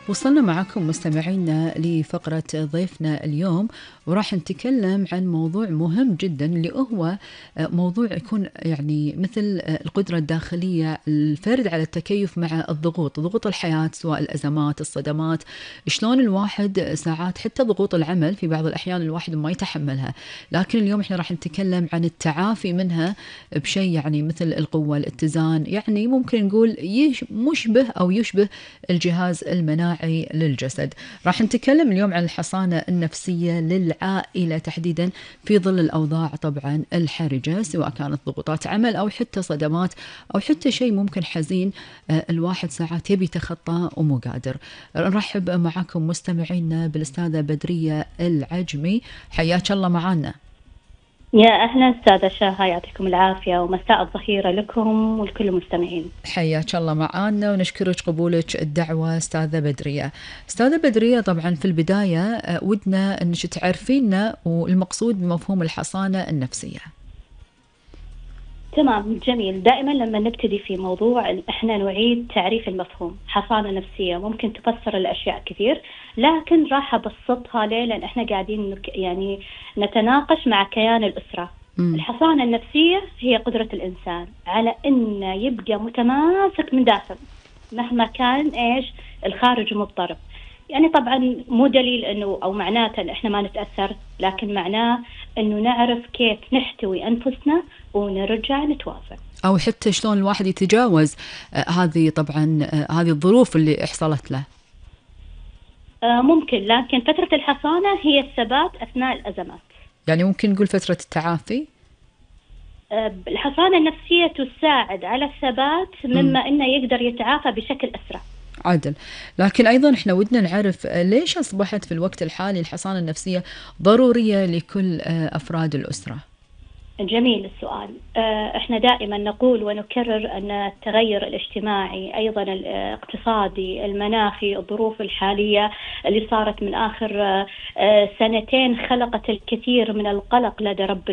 وصلنا معكم مستمعينا لفقرة ضيفنا اليوم، وراح نتكلم عن موضوع مهم جدا اللي هو موضوع يكون يعني مثل القدرة الداخلية الفرد على التكيف مع ضغوط الحياة، سواء الأزمات، الصدمات. شلون الواحد ساعات حتى ضغوط العمل في بعض الأحيان الواحد ما يتحملها، لكن اليوم احنا راح نتكلم عن التعافي منها بشيء يعني مثل القوة، الاتزان، يعني ممكن نقول مشبه أو يشبه الجهاز المناعي للجسد. راح نتكلم اليوم عن الحصانة النفسية للعائلة تحديدا في ظل الأوضاع طبعا الحرجة، سواء كانت ضغوطات عمل أو حتى صدمات أو حتى شيء ممكن حزين الواحد ساعات يبي يتخطاه ومو قادر. نرحب معكم مستمعينا بالأستاذة بدرية العجمي، حياك الله معنا. يا أهلا أستاذة شاهة، يعطيكم العافية ومساء الظهيرة لكم ولكل المستمعين. حياك الله معانا ونشكرك قبولك الدعوة أستاذة بدرية. أستاذة بدرية، طبعا في البداية ودنا أنك تعرفينا والمقصود بمفهوم الحصانة النفسية. تمام، جميل. دائما لما نبتدي في موضوع احنا نعيد تعريف المفهوم. حصانة نفسية ممكن تفسر الأشياء كثير، لكن راح أبسطها ليه؟ لأن احنا قاعدين يعني نتناقش مع كيان الأسرة. الحصانة النفسية هي قدرة الإنسان على أنه يبقى متماسك من داخل مهما كان إيش الخارج مضطرب. يعني طبعا مو دليل أنه أو معناته أن إحنا ما نتأثر، لكن معناه أنه نعرف كيف نحتوي أنفسنا ونرجع نتوازن، أو حتى شلون الواحد يتجاوز هذه طبعا هذه الظروف اللي حصلت له. ممكن، لكن فترة الحصانة هي الثبات أثناء الأزمات. يعني ممكن نقول فترة التعافي. الحصانة النفسية تساعد على الثبات مما أنه يقدر يتعافى بشكل أسرع. عدل. لكن أيضا إحنا ودنا نعرف ليش أصبحت في الوقت الحالي الحصانة النفسية ضرورية لكل أفراد الأسرة؟ جميل السؤال. احنا دائما نقول ونكرر أن التغير الاجتماعي، أيضا الاقتصادي، المناخي، الظروف الحالية اللي صارت من آخر سنتين خلقت الكثير من القلق لدى رب